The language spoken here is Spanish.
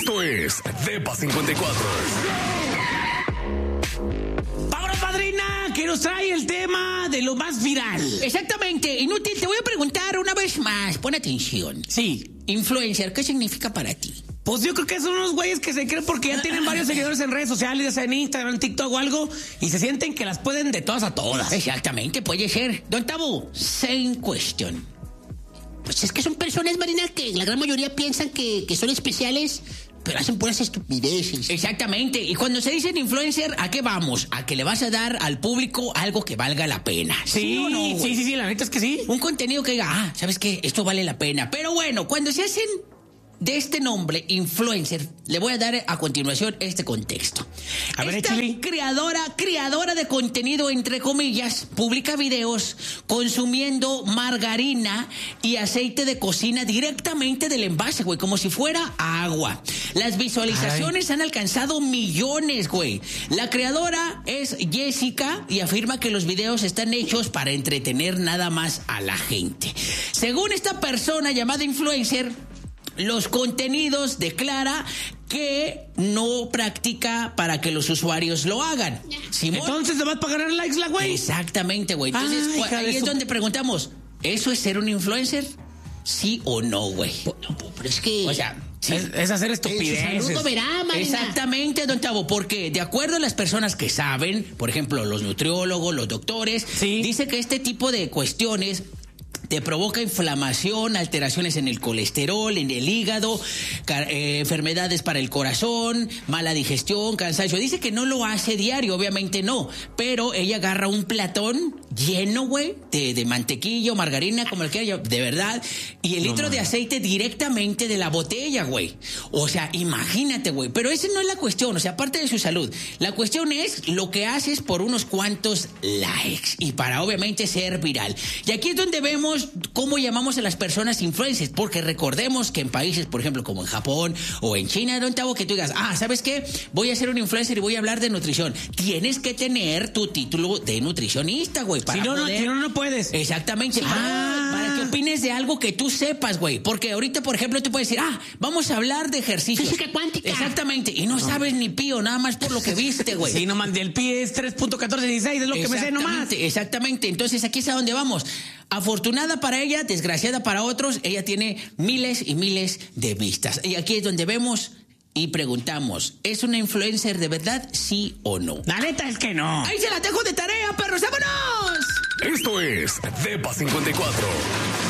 Esto es Depa 54. ¡Vámonos, padrina! Que nos trae el tema de lo más viral. Exactamente. Inútil, te voy a preguntar una vez más. Pon atención. Sí. Influencer, ¿qué significa para ti? Pues yo creo que son unos güeyes que se creen porque ya tienen varios seguidores en redes sociales, ya sea en Instagram, TikTok o algo, y se sienten que las pueden de todas a todas. Exactamente, puede ser. Don Tabu, same question. Pues es que son personas, Marina, que la gran mayoría piensan que son especiales, pero hacen puras estupideces. Exactamente. Y cuando se dicen influencer, ¿a qué vamos? A que le vas a dar al público algo que valga la pena. Sí, o no, güey? sí, la neta es que sí. Un contenido que diga, ¿sabes qué? Esto vale la pena. Pero bueno, cuando se hacen de este nombre, influencer, le voy a dar a continuación este contexto. A ver, esta échale. creadora de contenido, entre comillas, publica videos consumiendo margarina y aceite de cocina directamente del envase, güey, como si fuera agua. Las visualizaciones han alcanzado millones, güey. La creadora es Jessica y afirma que los videos están hechos para entretener nada más a la gente. Según esta persona llamada influencer, los contenidos declara que no practica para que los usuarios lo hagan. ¿Simón? Entonces le vas para ganar likes la güey. Exactamente, güey. Entonces, Ay, hija de ahí es su- donde preguntamos, ¿eso es ser un influencer? ¿Sí o no, güey? Pero es que... O sea, sí. Es hacer su estupideces. salud no verá, Marina. Exactamente, don Tavo, porque de acuerdo a las personas que saben, por ejemplo, los nutriólogos, los doctores, Sí. dice que este tipo de cuestiones te provoca inflamación, alteraciones en el colesterol, en el hígado, enfermedades para el corazón, mala digestión, cansancio. Dice que no lo hace diario, obviamente no, pero ella agarra un platón lleno, güey, de mantequilla o margarina, como el que haya, de verdad, y el litro de aceite directamente de la botella, güey. O sea, imagínate, güey. Pero esa no es la cuestión, o sea, aparte de su salud, la cuestión es lo que haces por unos cuantos likes y para obviamente ser viral. Y aquí es donde vemos cómo llamamos a las personas influencers, porque recordemos que en países, por ejemplo, como en Japón o en China, don Tavo, que tú digas, ¿sabes qué? Voy a ser un influencer y voy a hablar de nutrición. Tienes que tener tu título de nutricionista, güey, para Si no, poder... si no puedes. Exactamente. Para que opines de algo que tú sepas, güey. Porque ahorita, por ejemplo, tú puedes decir, vamos a hablar de ejercicio. Física cuántica. Exactamente. Y no sabes ni pío, nada más por lo que viste, güey. Sí, nomás del pie es 3.1416, es lo que me sé nomás. Exactamente. Entonces, aquí es a donde vamos. Afortunada para ella, desgraciada para otros, ella tiene miles y miles de vistas. Y aquí es donde vemos y preguntamos, ¿es una influencer de verdad, sí o no? La neta es que no. Ahí se la dejo de tarea, perros. ¡Vámonos! Esto es Depa 54.